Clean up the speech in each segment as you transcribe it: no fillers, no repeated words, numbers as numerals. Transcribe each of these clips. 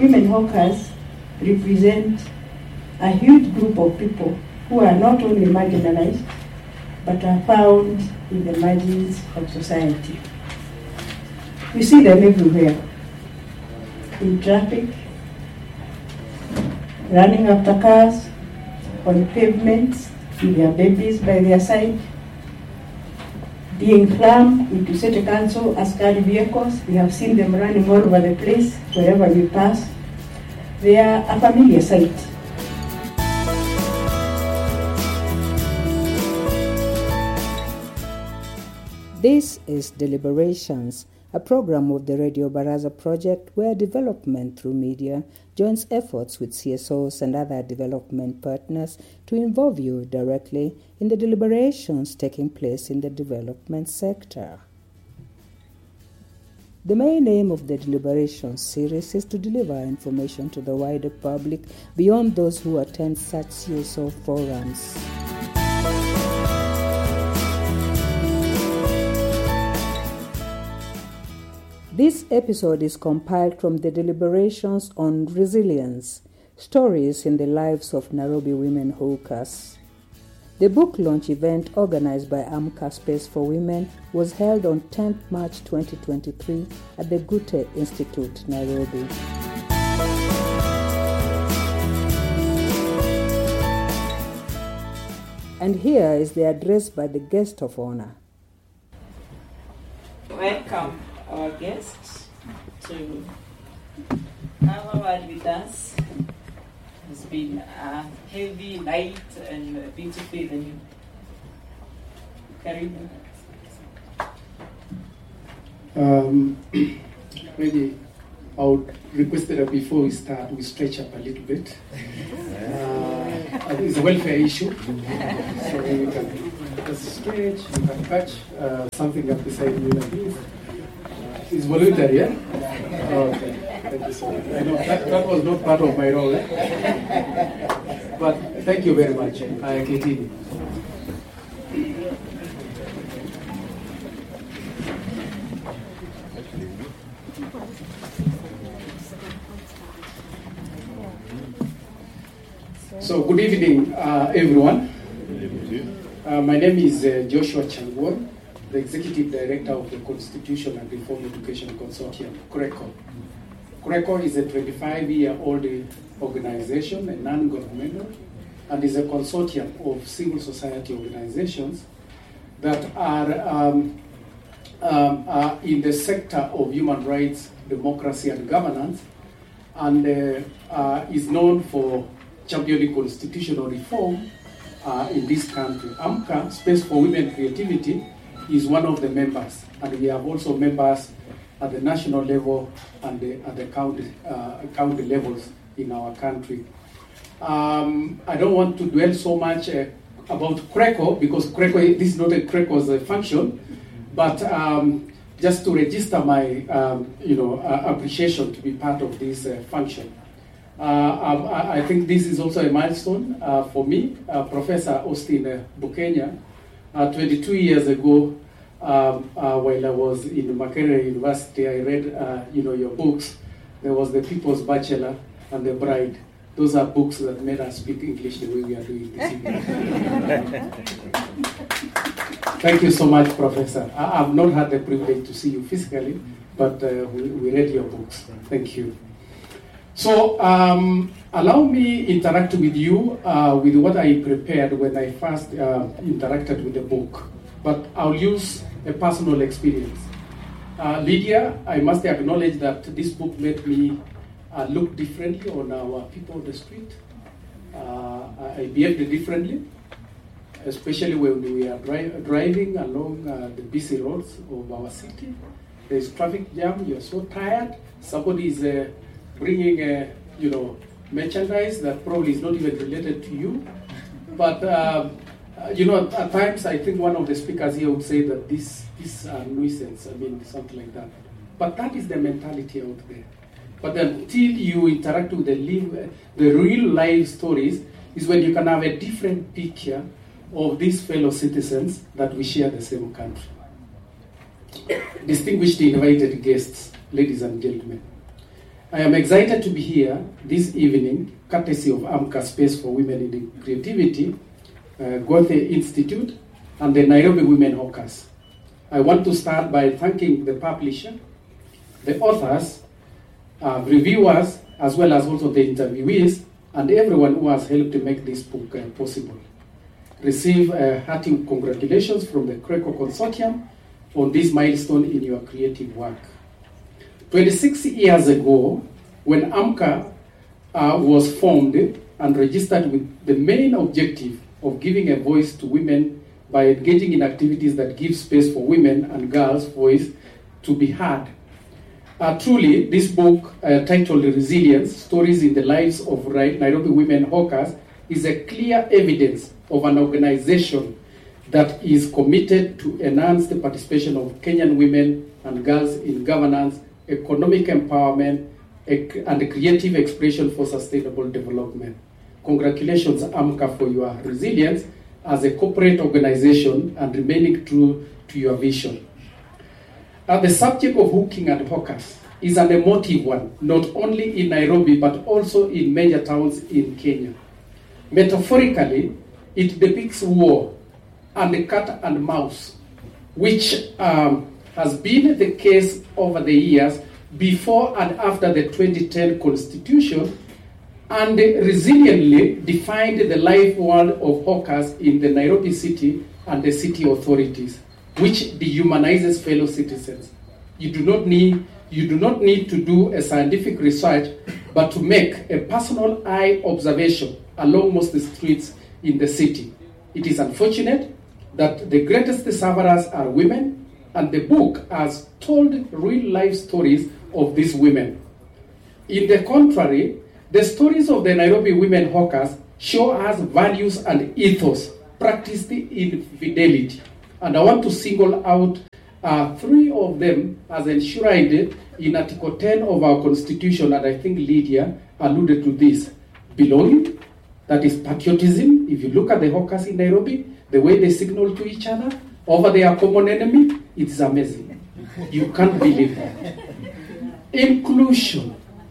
women hawkers represent a huge group of people who are not only marginalized, but are found in the margins of society. You see them everywhere, in traffic, running after cars, on pavements, with their babies by their side, being crammed into city council askari vehicles. We have seen them running all over the place, wherever we pass. They are a familiar sight. This is Deliberations, a program of the Radio Baraza project where development through media joins efforts with CSOs and other development partners to involve you directly in the deliberations taking place in the development sector. The main aim of the Deliberations series is to deliver information to the wider public beyond those who attend such CSO forums. This episode is compiled from the Deliberations on Resilience, Stories in the Lives of Nairobi Women Hawkers. The book launch event organized by AMCA Space for Women was held on 10th March 2023 at the Gute Institute, Nairobi. And here is the address by the guest of honor. Welcome our guests to have a word with us. It's been a heavy night and a beautiful evening. Karibu. Maybe I would request that before we start, we stretch up a little bit. It's a welfare issue, so we can just stretch, we can catch something up beside you like this. It's voluntary, yeah? Okay, thank you so much. I know that was not part of my role, but thank you very much. I continue. So, good evening, everyone. My name is Joshua Changwon, the Executive Director of the Constitution and Reform Education Consortium, CRECO. CRECO is a 25-year-old organization, a non-governmental, and is a consortium of civil society organizations that are in the sector of human rights, democracy, and governance, and is known for championing constitutional reform in this country. AMCA, Space for Women Creativity, is one of the members, and we have also members at the national level and at the county levels in our country. I don't want to dwell so much about CRECO, because CRECO, this is not a CRECO's function, but just to register my appreciation to be part of this function. I think this is also a milestone for me. Professor Austin Bukenya, 22 years ago, while I was in Makerere University, I read your books. There was The People's Bachelor and The Bride. Those are books that made us speak English the way we are doing this evening. Thank you so much, Professor. I've not had the privilege to see you physically, but we read your books. Thank you. So, allow me interact with you with what I prepared when I first interacted with the book. But I'll use a personal experience. Lydia, I must acknowledge that this book made me look differently on our people on the street. I behaved differently, especially when we are driving along the busy roads of our city. There's traffic jam, you're so tired. Somebody is bringing merchandise that probably is not even related to you. But, at times I think one of the speakers here would say that this is a nuisance, something like that. But that is the mentality out there. But until you interact with the real life stories is when you can have a different picture of these fellow citizens that we share the same country. Distinguished invited guests, ladies and gentlemen. I am excited to be here this evening, courtesy of AMCA Space for Women in Creativity, Goethe Institute, and the Nairobi Women Hawkers. I want to start by thanking the publisher, the authors, reviewers, as well as also the interviewees, and everyone who has helped to make this book possible. Receive hearty congratulations from the CRECO Consortium on this milestone in your creative work. 26 years ago, when AMCA was formed and registered with the main objective of giving a voice to women by engaging in activities that give space for women and girls' voice to be heard. Truly, this book, titled Resilience, Stories in the Lives of Nairobi Women Hawkers, is a clear evidence of an organization that is committed to enhance the participation of Kenyan women and girls in governance, economic empowerment, and creative expression for sustainable development. Congratulations, AMCA, for your resilience as a corporate organization and remaining true to your vision. The subject of hooking and hawkers is an emotive one, not only in Nairobi but also in major towns in Kenya. Metaphorically, it depicts war and cat and mouse, which has been the case over the years before and after the 2010 Constitution, and resiliently defined the life world of hawkers in the Nairobi city and the city authorities, which dehumanizes fellow citizens. You do not need to do a scientific research, but to make a personal eye observation along most streets in the city. It is unfortunate that the greatest sufferers are women, and the book has told real-life stories of these women. In the contrary, the stories of the Nairobi women hawkers show us values and ethos practiced in fidelity. And I want to single out 3 of them as enshrined in Article 10 of our Constitution, and I think Lydia alluded to this. Belonging, that is patriotism. If you look at the hawkers in Nairobi, the way they signal to each other over their common enemy, it's amazing. You can't believe it. Inclusion.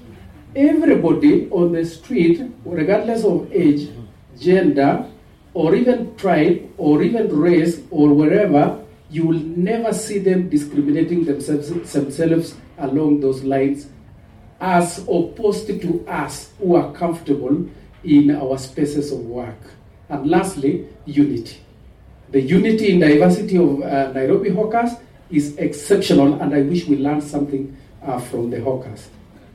Everybody on the street, regardless of age, gender, or even tribe, or even race, or wherever, you will never see them discriminating themselves along those lines, as opposed to us who are comfortable in our spaces of work. And lastly, unity. The unity in diversity of Nairobi hawkers is exceptional, and I wish we learned something from the hawkers.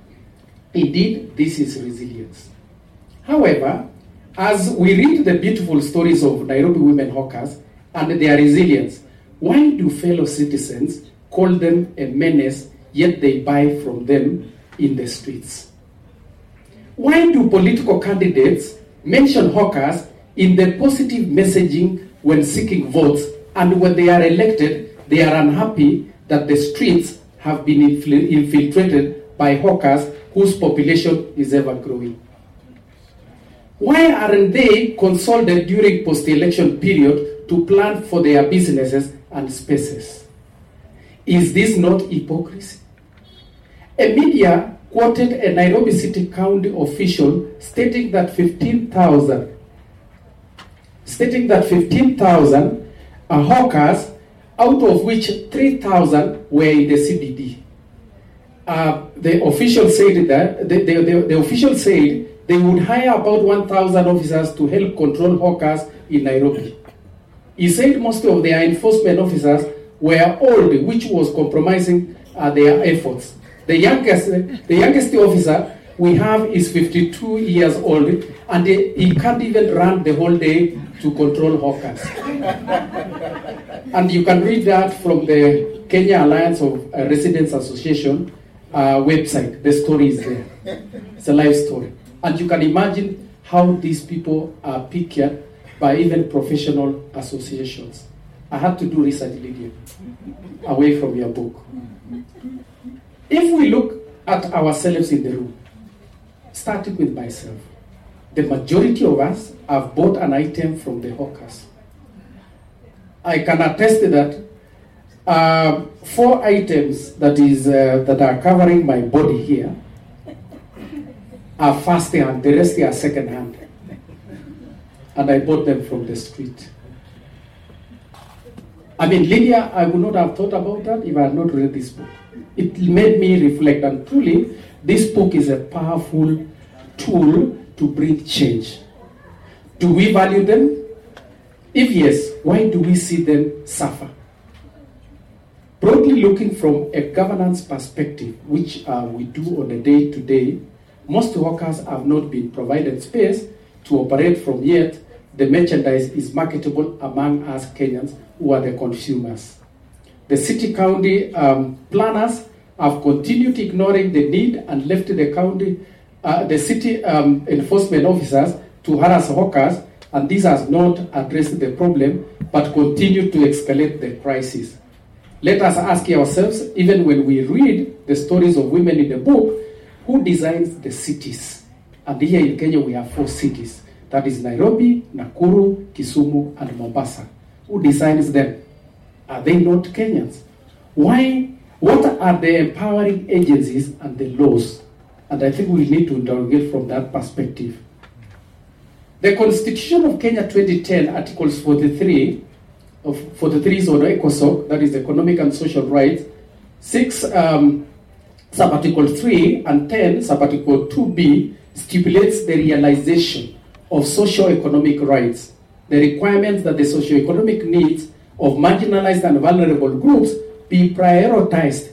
Indeed, this is resilience. However, as we read the beautiful stories of Nairobi women hawkers and their resilience, why do fellow citizens call them a menace, yet they buy from them in the streets? Why do political candidates mention hawkers in the positive messaging when seeking votes, and when they are elected, they are unhappy that the streets have been infiltrated by hawkers whose population is ever growing? Why aren't they consulted during post-election period to plan for their businesses and spaces? Is this not hypocrisy? A media quoted a Nairobi City County official stating that 15,000 hawkers, out of which 3,000 were in the CBD. The official said that the official said they would hire about 1,000 officers to help control hawkers in Nairobi. He said most of their enforcement officers were old, which was compromising their efforts. The youngest officer we have is 52 years old, and he can't even run the whole day to control hawkers. And you can read that from the Kenya Alliance of Residents Association website. The story is there. It's a life story. And you can imagine how these people are pictured by even professional associations. I had to do research, Lydia, away from your book. If we look at ourselves in the room, starting with myself, the majority of us have bought an item from the hawkers. I can attest that 4 items that are covering my body here are first hand, the rest are second hand. And I bought them from the street. I mean, Lydia, I would not have thought about that if I had not read this book. It made me reflect, and truly, this book is a powerful tool to bring change. Do we value them? If yes, why do we see them suffer? Broadly looking from a governance perspective, which we do on a day-to-day, most workers have not been provided space to operate from, yet the merchandise is marketable among us Kenyans who are the consumers. The city-county planners have continued ignoring the need and left the city enforcement officers to harass hawkers, and this has not addressed the problem but continued to escalate the crisis. Let us ask ourselves, even when we read the stories of women in the book, who designs the cities? And here in Kenya we have 4 cities. That is Nairobi, Nakuru, Kisumu, and Mombasa. Who designs them? Are they not Kenyans? Why? What are the empowering agencies and the laws? And I think we need to interrogate from that perspective. The Constitution of Kenya 2010, Articles 43 is on ECOSOC, that is Economic and Social Rights, 6 Sub-Article 3 and 10 Sub-Article 2B stipulates the realization of socio-economic rights, the requirements that the socio-economic needs of marginalized and vulnerable groups be prioritized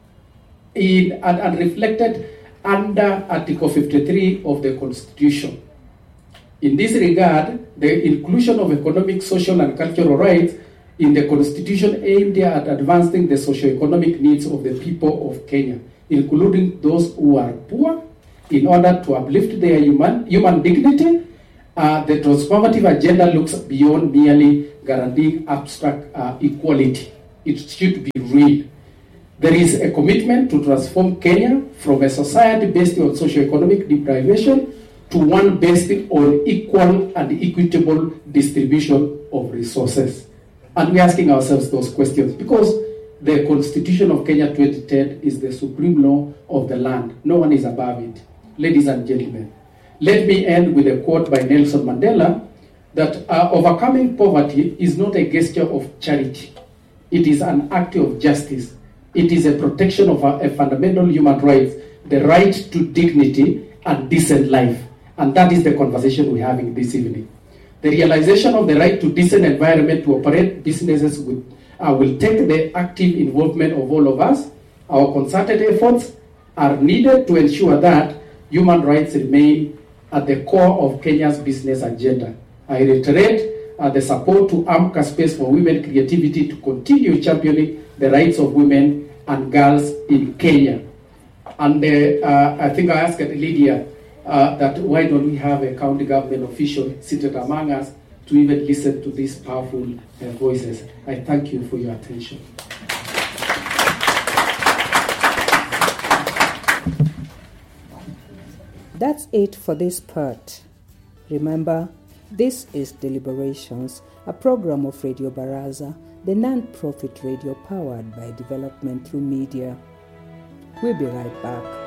and reflected under Article 53 of the Constitution. In this regard, the inclusion of economic, social, and cultural rights in the Constitution aimed at advancing the socio-economic needs of the people of Kenya, including those who are poor, in order to uplift their human dignity. The transformative agenda looks beyond merely guaranteeing abstract equality. It should be real. There is a commitment to transform Kenya from a society based on socio-economic deprivation to one based on equal and equitable distribution of resources. And we're asking ourselves those questions because the Constitution of Kenya 2010 is the supreme law of the land. No one is above it. Ladies and gentlemen, let me end with a quote by Nelson Mandela that overcoming poverty is not a gesture of charity. It is an act of justice. It is a protection of a fundamental human rights, the right to dignity and decent life. And that is the conversation we're having this evening. The realization of the right to decent environment to operate businesses will take the active involvement of all of us. Our concerted efforts are needed to ensure that human rights remain at the core of Kenya's business agenda. I reiterate the support to AMCA Space for Women Creativity to continue championing the rights of women and girls in Kenya. And I think I asked Lydia that why don't we have a county government official seated among us to even listen to these powerful voices. I thank you for your attention. That's it for this part. Remember, this is Deliberations, a program of Radio Baraza, the non-profit radio powered by development through media. We'll be right back.